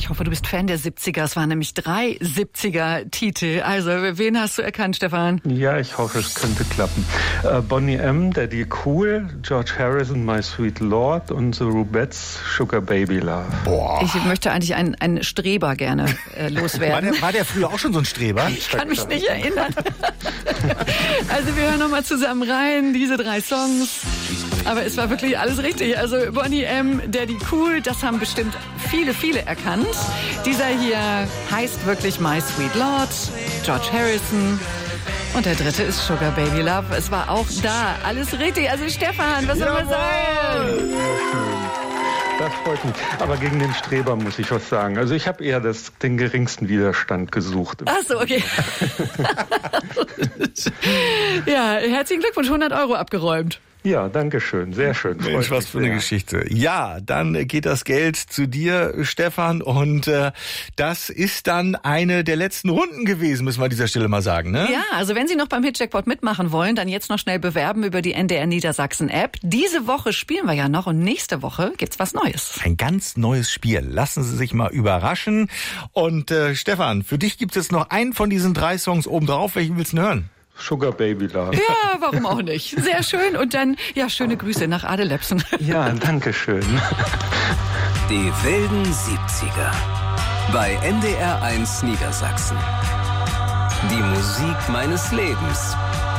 hoffe, du bist Fan der 70er. Es waren nämlich 3 70er-Titel. Also, wen hast du erkannt, Stefan? Ja, ich hoffe, es könnte klappen. Boney M., Daddy Cool, George Harrison, My Sweet Lord und The Rubettes, Sugar Baby Love. Boah. Ich möchte eigentlich einen Streber gerne loswerden. War der früher auch schon so ein Streber? Ich kann mich nicht erinnern. Also, wir hören nochmal zusammen rein, diese 3 Songs. Aber es war wirklich alles richtig. Also Boney M., Daddy Cool, das haben bestimmt viele erkannt. Dieser hier heißt wirklich My Sweet Lord, George Harrison. Und der dritte ist Sugar Baby Love. Es war auch da alles richtig. Also Stefan, was soll man sagen? Das freut mich. Aber gegen den Streber muss ich was sagen. Also ich habe eher den geringsten Widerstand gesucht. Ach so, okay. Ja, herzlichen Glückwunsch, 100 € abgeräumt. Ja, danke schön. Sehr schön. Mensch, was für eine Geschichte. Ja, dann geht das Geld zu dir, Stefan. Und das ist dann eine der letzten Runden gewesen, müssen wir an dieser Stelle mal sagen, ne? Ja, also wenn Sie noch beim Hit-Jackpot mitmachen wollen, dann jetzt noch schnell bewerben über die NDR Niedersachsen-App. Diese Woche spielen wir ja noch und nächste Woche gibt's was Neues. Ein ganz neues Spiel. Lassen Sie sich mal überraschen. Und Stefan, für dich gibt es noch einen von diesen 3 Songs obendrauf. Welchen willst du hören? Sugar Baby Love. Ja, warum auch nicht? Sehr schön. Und dann, ja, schöne Grüße nach Adelepsen. Ja, danke schön. Die wilden 70er bei NDR 1 Niedersachsen. Die Musik meines Lebens.